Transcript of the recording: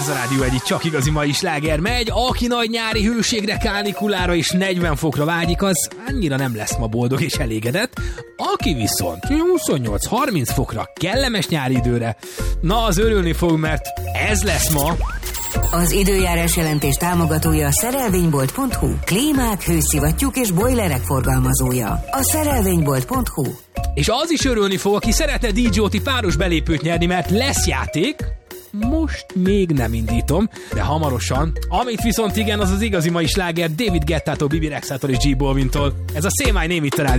Ez a Rádió egyik csak igazi mai sláger megy. Aki nagy nyári hőségre, kánikulára és 40 fokra vágyik, az annyira nem lesz ma boldog és elégedett. Aki viszont 28-30 fokra, kellemes nyári időre, na az örülni fog, mert ez lesz ma. Az időjárás jelentés támogatója a szerelvénybolt.hu. Klímák, hőszivattyúk és bojlerek forgalmazója. A szerelvénybolt.hu. És az is örülni fog, aki szeretne DJ-ti páros belépőt nyerni, mert lesz játék. Most még nem indítom, de hamarosan. Amit viszont igen, az az igazi mai sláger David Guettától, Bibi Rexától és G. Balvintól. Ez a Say My Name itt a Rádió.